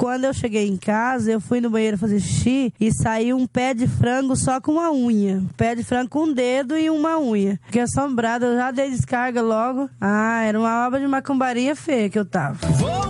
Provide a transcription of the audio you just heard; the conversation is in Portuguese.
Quando eu cheguei em casa, eu fui no banheiro fazer xixi e saiu um pé de frango só com uma unha. Pé de frango com um dedo e uma unha. Fiquei assombrada, eu já dei descarga logo. Era uma obra de macumbaria feia que eu tava.